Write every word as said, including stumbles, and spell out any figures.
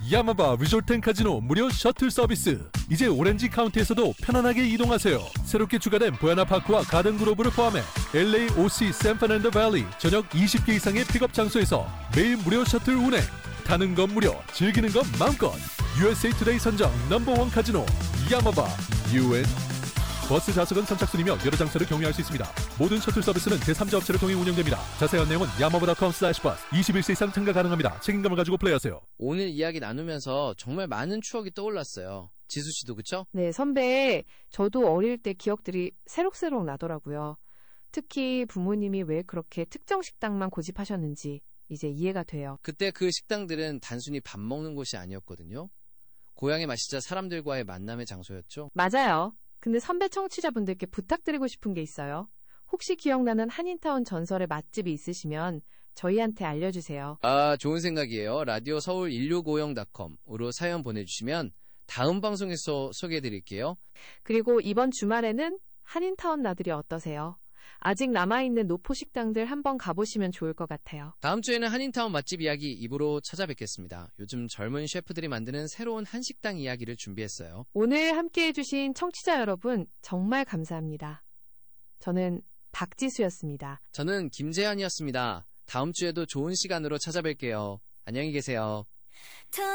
야마바 리조트 앤 카지노 무료 셔틀 서비스. 이제 오렌지 카운티에서도 편안하게 이동하세요. 새롭게 추가된 보야나파크와 가든그로브를 포함해 엘에이, 오씨, 샌프란도 밸리 전역 이십 개 이상의 픽업 장소에서 매일 무료 셔틀 운행. 타는 건 무료, 즐기는 건 마음껏. 유에스에이 투데이 선정 넘버원 카지노 야마바 유엔. 버스 좌석은 선착순이며 여러 장소를 경유할 수 있습니다. 모든 셔틀 서비스는 제삼자 업체를 통해 운영됩니다. 자세한 내용은 야마바 닷컴 슬래시 버스. 이십일 세 이상 참가 가능합니다. 책임감을 가지고 플레이하세요. 오늘 이야기 나누면서 정말 많은 추억이 떠올랐어요. 지수씨도 그쵸? 네, 선배. 저도 어릴 때 기억들이 새록새록 나더라고요. 특히 부모님이 왜 그렇게 특정 식당만 고집하셨는지 이제 이해가 돼요. 그때 그 식당들은 단순히 밥 먹는 곳이 아니었거든요. 고향의 맛이자 사람들과의 만남의 장소였죠. 맞아요. 근데 선배 청취자분들께 부탁드리고 싶은 게 있어요. 혹시 기억나는 한인타운 전설의 맛집이 있으시면 저희한테 알려주세요. 아, 좋은 생각이에요. 라디오 서울 일육오영 닷컴으로 사연 보내주시면 다음 방송에서 소개해드릴게요. 그리고 이번 주말에는 한인타운 나들이 어떠세요? 아직 남아있는 노포 식당들 한번 가보시면 좋을 것 같아요. 다음 주에는 한인타운 맛집 이야기 입으로 찾아뵙겠습니다. 요즘 젊은 셰프들이 만드는 새로운 한식당 이야기를 준비했어요. 오늘 함께해 주신 청취자 여러분 정말 감사합니다. 저는 박지수였습니다. 저는 김재현이었습니다. 다음 주에도 좋은 시간으로 찾아뵐게요. 안녕히 계세요.